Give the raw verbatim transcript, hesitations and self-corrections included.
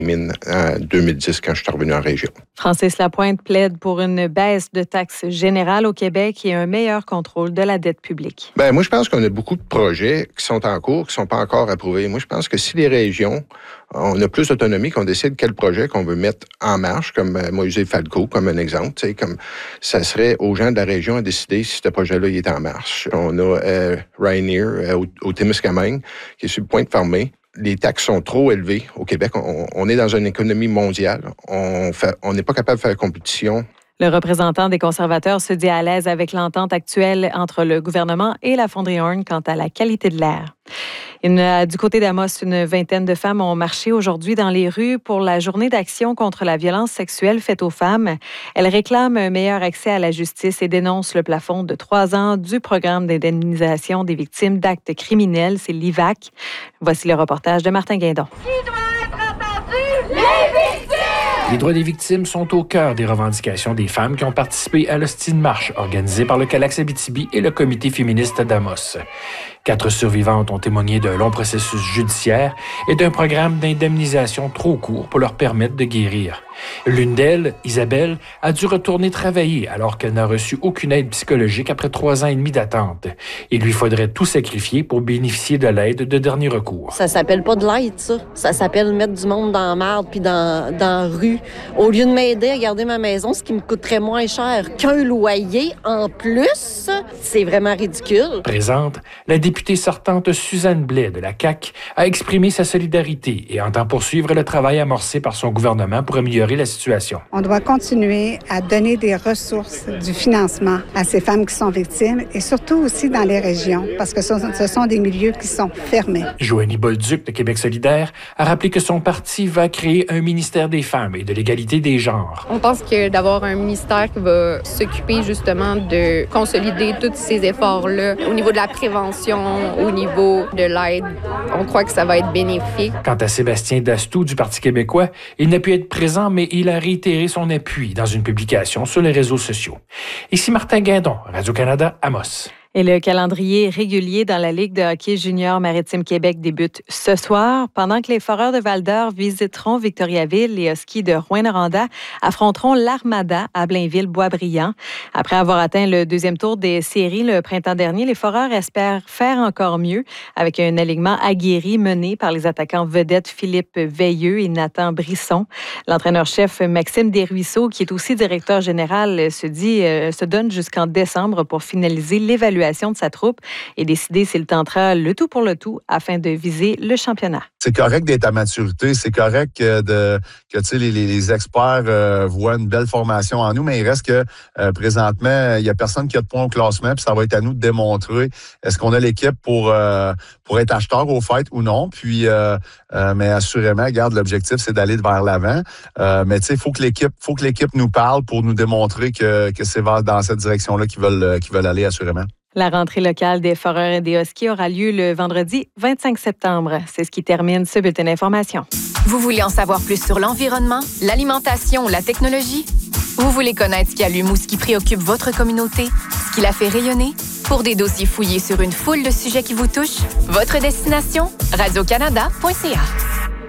mines en deux mille dix quand je suis revenu en région. Francis Lapointe plaide pour une baisse de taxes générales au Québec et un meilleur contrôle de la dette publique. Bien, moi, je pense qu'on a beaucoup de projets qui sont en cours, qui ne sont pas encore approuvés. Moi, je pense que si les régions, on a plus d'autonomie, qu'on décide quel projet qu'on veut mettre en marche, comme euh, moi, j'ai Falco, comme un exemple, tu sais, comme ça serait aux gens de la région à décider si ce projet-là il est en marche. On a euh, Ryanair euh, au, au Témiscamingue, qui est sur le point de fermer. Les taxes sont trop élevées au Québec. On, on est dans une économie mondiale. On fait, on n'est pas capable de faire compétition. Le représentant des conservateurs se dit à l'aise avec l'entente actuelle entre le gouvernement et la Fonderie Horn quant à la qualité de l'air. Une, du côté d'Amos, une vingtaine de femmes ont marché aujourd'hui dans les rues pour la journée d'action contre la violence sexuelle faite aux femmes. Elles réclament un meilleur accès à la justice et dénoncent le plafond de trois ans du programme d'indemnisation des victimes d'actes criminels, c'est l'I V A C. Voici le reportage de Martin Guindon. Qui doit être entendu? Les victimes! Les droits des victimes sont au cœur des revendications des femmes qui ont participé à l'Hostie de marche organisée par le Calax Abitibi et le comité féministe d'Amos. Quatre survivantes ont témoigné d'un long processus judiciaire et d'un programme d'indemnisation trop court pour leur permettre de guérir. L'une d'elles, Isabelle, a dû retourner travailler alors qu'elle n'a reçu aucune aide psychologique après trois ans et demi d'attente. Il lui faudrait tout sacrifier pour bénéficier de l'aide de dernier recours. Ça s'appelle pas de l'aide, ça. Ça s'appelle mettre du monde dans la marde puis dans, dans la rue. Au lieu de m'aider à garder ma maison, ce qui me coûterait moins cher qu'un loyer en plus, c'est vraiment ridicule. Présente, la députée sortante Suzanne Blais de la C A Q a exprimé sa solidarité et entend poursuivre le travail amorcé par son gouvernement pour améliorer la situation. On doit continuer à donner des ressources, du financement à ces femmes qui sont victimes et surtout aussi dans les régions parce que ce, ce sont des milieux qui sont fermés. Joanie Bolduc de Québec solidaire a rappelé que son parti va créer un ministère des femmes et de l'égalité des genres. On pense que d'avoir un ministère qui va s'occuper justement de consolider tous ces efforts-là au niveau de la prévention, au niveau de l'aide, on croit que ça va être bénéfique. Quant à Sébastien Dastou du Parti québécois, il n'a pu être présent, mais il a réitéré son appui dans une publication sur les réseaux sociaux. Ici Martin Guindon, Radio-Canada, Amos. Et le calendrier régulier dans la Ligue de hockey junior Maritime Québec débute ce soir. Pendant que les Foreurs de Val-d'Or visiteront Victoriaville, les Huskies de Rouyn-Noranda affronteront l'Armada à Blainville-Boisbriand. Après avoir atteint le deuxième tour des séries le printemps dernier, les Foreurs espèrent faire encore mieux avec un alignement aguerri mené par les attaquants vedettes Philippe Veilleux et Nathan Brisson. L'entraîneur-chef Maxime Desruisseaux, qui est aussi directeur général, se dit euh, se donne jusqu'en décembre pour finaliser l'évaluation de sa troupe et décider s'il tentera le tout pour le tout afin de viser le championnat. C'est correct d'être à maturité, c'est correct que, de, que tu sais, les, les experts euh, voient une belle formation en nous, mais il reste que euh, présentement, il n'y a personne qui a de points au classement, puis ça va être à nous de démontrer est-ce qu'on a l'équipe pour, euh, pour être acheteur au fait ou non. Puis, euh, euh, mais assurément, regarde, l'objectif, c'est d'aller vers l'avant. Euh, mais tu sais, il faut que l'équipe, faut que l'équipe nous parle pour nous démontrer que, que c'est dans cette direction-là qu'ils veulent, qu'ils veulent aller, assurément. La rentrée locale des Foreurs et des Huskies aura lieu le vendredi vingt-cinq septembre. C'est ce qui termine ce bulletin d'information. Vous voulez en savoir plus sur l'environnement, l'alimentation ou la technologie? Vous voulez connaître ce qui allume ou ce qui préoccupe votre communauté? Ce qui la fait rayonner? Pour des dossiers fouillés sur une foule de sujets qui vous touchent, votre destination? radio canada point c a.